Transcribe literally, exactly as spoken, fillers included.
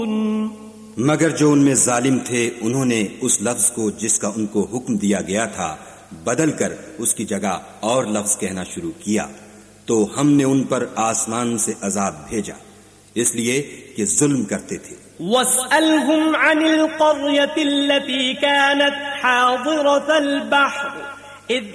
मगर जो उनमें जालिम थे उन्होंने उस लफ्ज को जिसका उनको हुक्म दिया गया था बदल कर उसकी जगह और लफ्ज कहना शुरू किया, तो हमने उन पर आसमान से अजाब भेजा इसलिए कि जुल्म करते थे। वस्अलहुम अनिल क़र्यतिल्लती कानत हादिरतल बहर